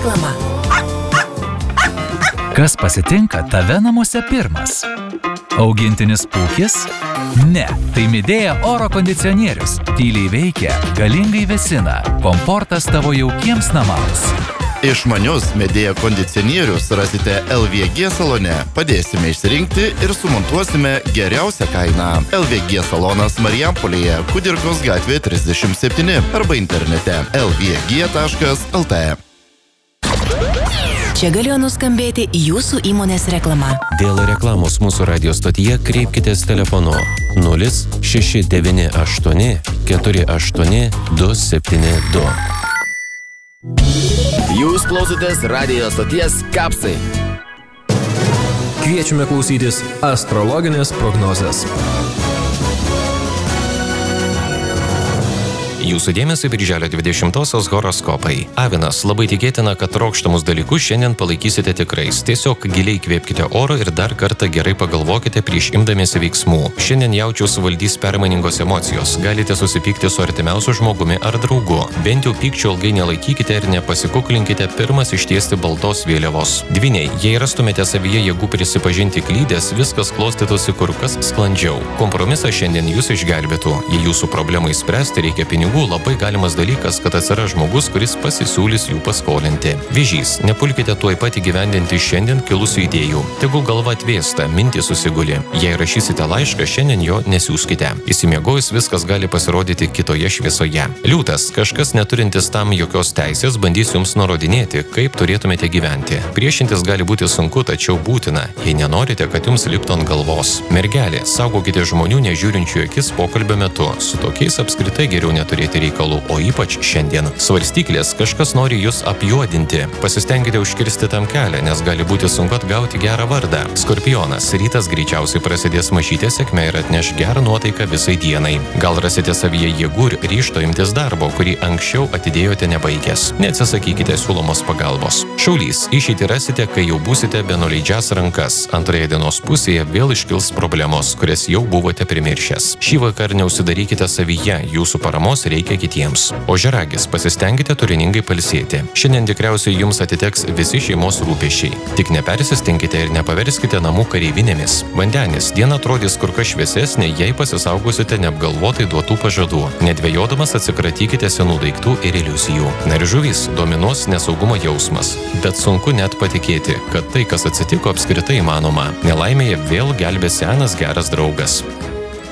reklama. Kas pasitinka tave namuose pirmas? Augintinis pūkis? Ne, tai Midea oro kondicionierius. Tyliai veikia, galingai vėsina. Komfortas tavo jaukiems namams. Išmanius Midea kondicionierius rasite LVG salone. Padėsime išsirinkti ir sumontuosime geriausią kainą. LVG salonas Marijampolėje, Kudirkos gatvė 37 arba internete lvg.lt. Čia galėjo nuskambėti jūsų įmonės reklama. Dėl reklamos mūsų radio stotyje kreipkitės telefonu 0698 48 272. Jūs klausotės radio stoties Kapsai. Kviečiame klausytis astrologinės prognozės. Jūsų dėmesį birželio 20-osios horoskopai. Avinas, labai tikėtina, kad trokštamus dalykus šiandien palaikysite tikrais. Tiesiog giliai kvėpkite oro ir dar kartą gerai pagalvokite prieš imdamiesi veiksmų. Šiandien jaučius valdys permainingos emocijos. Galite susipykti su artimiausiu žmogumi ar draugu. Bent jau pykčio ilgai nelaikykite ir nepasikuklinkite pirmas ištiesti baltos vėliavos. Dvyniai, jei rastumėte savyje jėgų prisipažinti klydęs, viskas klostytųsi kur kas sklandžiau. Kompromisas šiandien jūs išgelbėtų. Jei jūsų problemai spręsti reikia pinigų, labai galimas dalykas, kad atsiras žmogus, kuris pasisiūlys jų paskolinti. Vėžys, nepulkite tuoj pat įgyvendinti šiandien kilusių idėjų. Tegul galva atvėsta, mintys susiguli. Jei rašysite laišką, šiandien jo nesiųskite. Įsimiegojus viskas gali pasirodyti kitoje šviesoje. Liūtas, kažkas neturintis tam jokios teisės bandys jums nurodinėti, kaip turėtumėte gyventi. Priešintis gali būti sunku, tačiau būtina, jei nenorite, kad jums liptų ant galvos. Mergelė, saugokite žmonių nežiūrinčių akis pokalbio metu. Su tokiais apskritai geriau neturėti reikalų, o ypač šiandien. Svarstyklės, kažkas nori jūs apjuodinti. Pasistengkite užkirsti tam kelią, nes gali būti sunku atgauti gerą vardą. Skorpionas, rytas greičiausiai prasidės mažytė sėkmė ir atneš gerą nuotaiką visai dienai. Gal rasite savyje jėgų ir ryžto imtis darbo, kurį anksčiau atidėjote nebaigęs. Neatsisakykite siūlomos pagalbos. Šaulys, išeitį rasite, kai jau būsite be nuleidžias rankas. Antroje dienos pusėje vėl iškils problemos, kurias jau buvote primiršęs. Šį vakarą neužsidarykite savyje, jūsų paramos reikia kitiems. Ožiaragis, pasistengkite turiningai pailsėti. Šiandien tikriausiai jums atiteks visi šeimos rūpesčiai. Tik nepersistenkite ir nepaverskite namų kareivinėmis. Vandenis, diena atrodys kur kas šviesesnė, jei pasisaugosite neapgalvotai duotų pažadų. Nedvejodamas atsikratykite senų daiktų ir iliuzijų. Na ir žuvys, dominuos nesaugumo jausmas. Bet sunku net patikėti, kad tai, kas atsitiko, apskritai įmanoma. Nelaimėje vėl gelbės senas geras draugas.